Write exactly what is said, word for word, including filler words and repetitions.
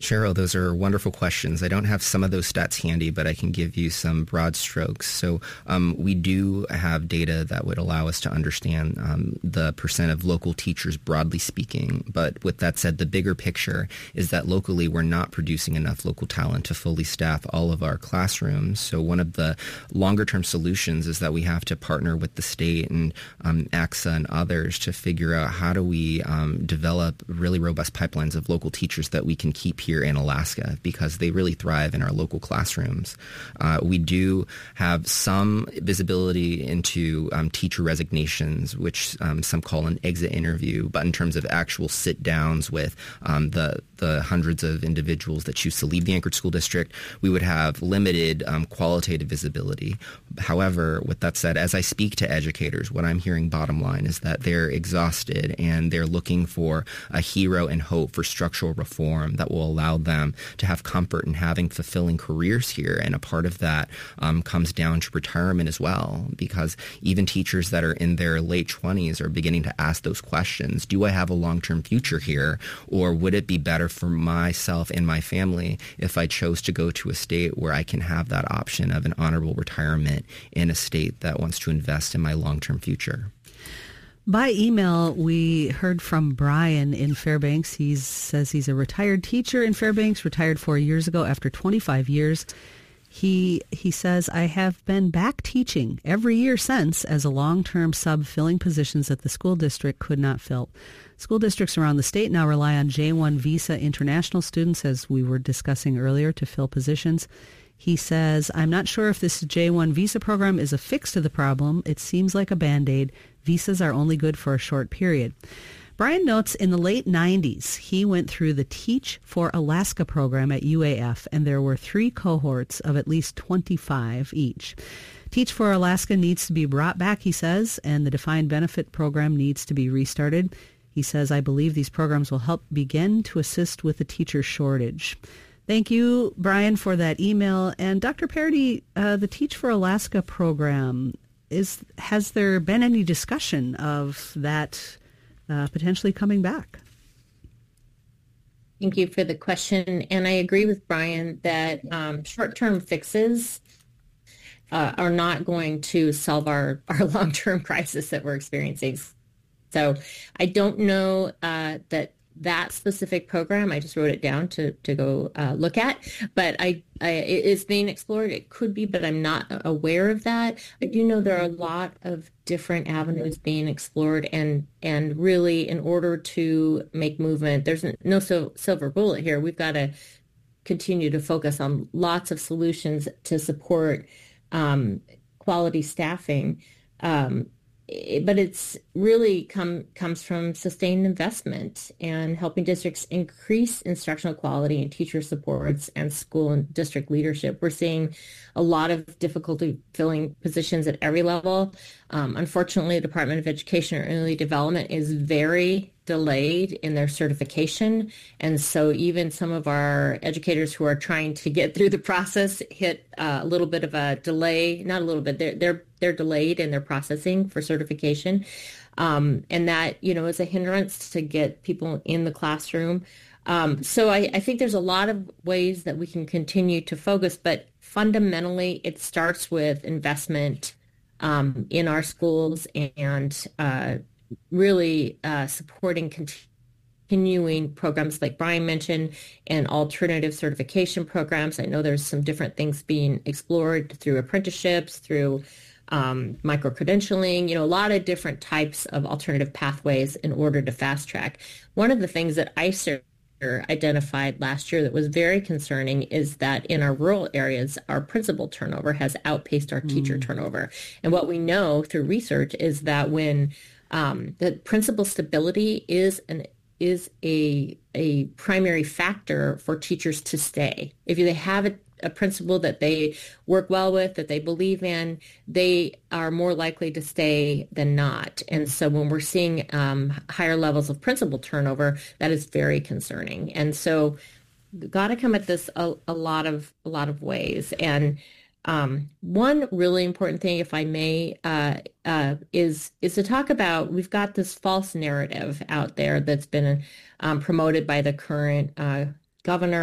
Cheryl, those are wonderful questions. I don't have some of those stats handy, but I can give you some broad strokes. So um, we do have data that would allow us to understand um, the percent of local teachers, broadly speaking. But with that said, the bigger picture is that locally we're not producing enough local talent to fully staff all of our classrooms. So one of the longer-term solutions is that we have to partner with the state and um, A C S A and others to figure out how do we um, develop really robust pipelines of local teachers that we can keep here in Alaska, because they really thrive in our local classrooms. Uh, we do have some visibility into um, teacher resignations, which um, some call an exit interview, but in terms of actual sit-downs with um, the the hundreds of individuals that choose to leave the Anchorage School District, we would have limited um, qualitative visibility. However, with that said, as I speak to educators, what I'm hearing bottom line is that they're exhausted and they're looking for a hero and hope for structural reform that will allow them to have comfort in having fulfilling careers here. And a part of that um, comes down to retirement as well, because even teachers that are in their late twenties are beginning to ask those questions. Do I have a long-term future here, or would it be better for myself and my family if I chose to go to a state where I can have that option of an honorable retirement in a state that wants to invest in my long-term future? By email, we heard from Brian in Fairbanks. He says he's a retired teacher in Fairbanks, retired four years ago after twenty-five years. He he says, I have been back teaching every year since as a long-term sub filling positions that the school district could not fill. School districts around the state now rely on J one visa international students, as we were discussing earlier, to fill positions. He says, I'm not sure if this J one visa program is a fix to the problem. It seems like a Band-Aid. Visas are only good for a short period. Brian notes in the late nineties, he went through the Teach for Alaska program at U A F, and there were three cohorts of at least twenty-five each. Teach for Alaska needs to be brought back, he says, and the defined benefit program needs to be restarted. He says, I believe these programs will help begin to assist with the teacher shortage. Thank you, Brian, for that email. And Doctor Paradis, uh, the Teach for Alaska program, is has there been any discussion of that uh, potentially coming back? Thank you for the question. And I agree with Brian that um, short-term fixes uh, are not going to solve our, our long-term crisis that we're experiencing. So I don't know uh, that that specific program, I just wrote it down to, to go uh, look at, but I, I it is being explored. It could be, but I'm not aware of that. I do know there are a lot of different avenues being explored, and and really in order to make movement, there's no so, silver bullet here. We've got to continue to focus on lots of solutions to support um, quality staffing. Um, But it's really come comes from sustained investment and helping districts increase instructional quality and teacher supports and school and district leadership. We're seeing a lot of difficulty filling positions at every level. Um, unfortunately, the Department of Education or Early Development is very delayed in their certification. And so even some of our educators who are trying to get through the process hit uh, a little bit of a delay, not a little bit, they're, they're, they're delayed in their processing for certification. Um, and that, you know, is a hindrance to get people in the classroom. Um, so I, I think there's a lot of ways that we can continue to focus, but fundamentally it starts with investment um, in our schools and uh, really uh, supporting continuing programs like Brian mentioned and alternative certification programs. I know there's some different things being explored through apprenticeships, through um, micro-credentialing, you know, a lot of different types of alternative pathways in order to fast track. One of the things that I identified last year that was very concerning is that in our rural areas, our principal turnover has outpaced our mm. teacher turnover. And what we know through research is that when um, the principal stability is an is a a primary factor for teachers to stay. If they have a, a principal that they work well with, that they believe in, they are more likely to stay than not. And so when we're seeing um, higher levels of principal turnover, that is very concerning. And so we've got to come at this a, a lot of a lot of ways. And Um, one really important thing, if I may, uh, uh, is is to talk about, we've got this false narrative out there that's been um, promoted by the current uh, governor